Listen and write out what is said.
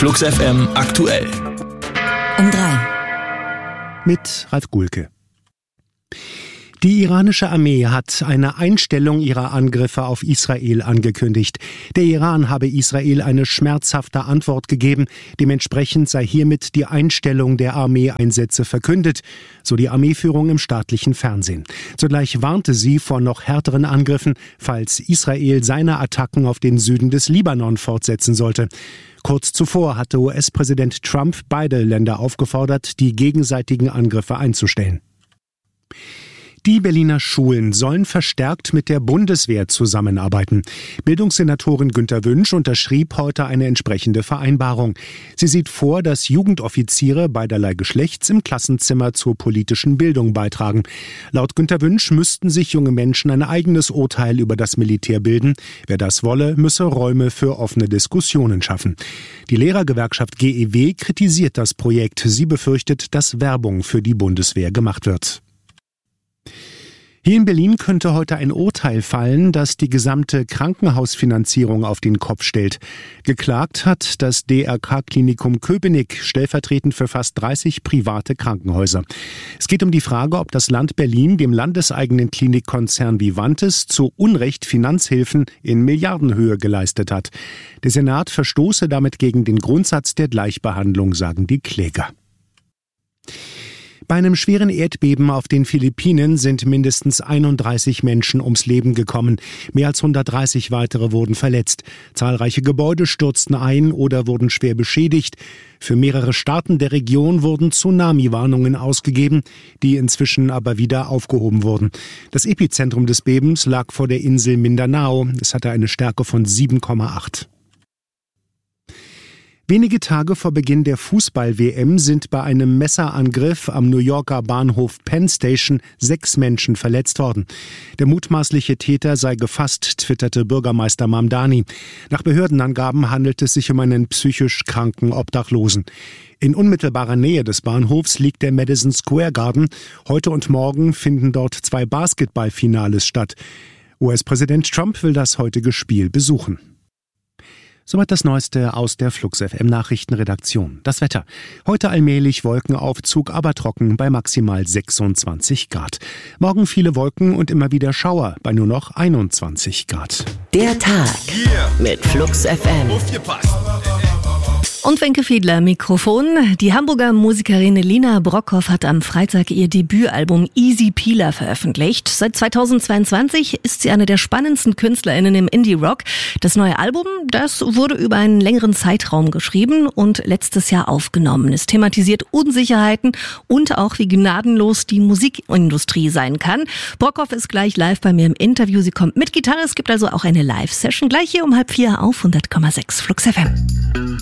Flux FM aktuell. Um 3. Mit Ralf Gulke. Die iranische Armee hat eine Einstellung ihrer Angriffe auf Israel angekündigt. Der Iran habe Israel eine schmerzhafte Antwort gegeben. Dementsprechend sei hiermit die Einstellung der Armeeeinsätze verkündet, so die Armeeführung im staatlichen Fernsehen. Zugleich warnte sie vor noch härteren Angriffen, falls Israel seine Attacken auf den Süden des Libanon fortsetzen sollte. Kurz zuvor hatte US-Präsident Trump beide Länder aufgefordert, die gegenseitigen Angriffe einzustellen. Die Berliner Schulen sollen verstärkt mit der Bundeswehr zusammenarbeiten. Bildungssenatorin Günter Wünsch unterschrieb heute eine entsprechende Vereinbarung. Sie sieht vor, dass Jugendoffiziere beiderlei Geschlechts im Klassenzimmer zur politischen Bildung beitragen. Laut Günter Wünsch müssten sich junge Menschen ein eigenes Urteil über das Militär bilden. Wer das wolle, müsse Räume für offene Diskussionen schaffen. Die Lehrergewerkschaft GEW kritisiert das Projekt. Sie befürchtet, dass Werbung für die Bundeswehr gemacht wird. Hier in Berlin könnte heute ein Urteil fallen, das die gesamte Krankenhausfinanzierung auf den Kopf stellt. Geklagt hat das DRK-Klinikum Köpenick, stellvertretend für fast 30 private Krankenhäuser. Es geht um die Frage, ob das Land Berlin dem landeseigenen Klinikkonzern Vivantes zu Unrecht Finanzhilfen in Milliardenhöhe geleistet hat. Der Senat verstoße damit gegen den Grundsatz der Gleichbehandlung, sagen die Kläger. Bei einem schweren Erdbeben auf den Philippinen sind mindestens 31 Menschen ums Leben gekommen. Mehr als 130 weitere wurden verletzt. Zahlreiche Gebäude stürzten ein oder wurden schwer beschädigt. Für mehrere Staaten der Region wurden Tsunami-Warnungen ausgegeben, die inzwischen aber wieder aufgehoben wurden. Das Epizentrum des Bebens lag vor der Insel Mindanao. Es hatte eine Stärke von 7,8. Wenige Tage vor Beginn der Fußball-WM sind bei einem Messerangriff am New Yorker Bahnhof Penn Station 6 Menschen verletzt worden. Der mutmaßliche Täter sei gefasst, twitterte Bürgermeister Mamdani. Nach Behördenangaben handelt es sich um einen psychisch kranken Obdachlosen. In unmittelbarer Nähe des Bahnhofs liegt der Madison Square Garden. Heute und morgen finden dort 2 Basketballfinales statt. US-Präsident Trump will das heutige Spiel besuchen. Soweit das Neueste aus der Flux FM Nachrichtenredaktion. Das Wetter. Heute allmählich Wolkenaufzug, aber trocken bei maximal 26 Grad. Morgen viele Wolken und immer wieder Schauer bei nur noch 21 Grad. Der Tag mit Flux FM. Und Wenke Fiedler, Mikrofon. Die Hamburger Musikerin Lina Brockhoff hat am Freitag ihr Debütalbum Easy Peeler veröffentlicht. Seit 2022 ist sie eine der spannendsten KünstlerInnen im Indie-Rock. Das neue Album, das wurde über einen längeren Zeitraum geschrieben und letztes Jahr aufgenommen. Es thematisiert Unsicherheiten und auch, wie gnadenlos die Musikindustrie sein kann. Brockhoff ist gleich live bei mir im Interview. Sie kommt mit Gitarre. Es gibt also auch eine Live-Session gleich hier um 3:30 auf 100,6 Flux FM.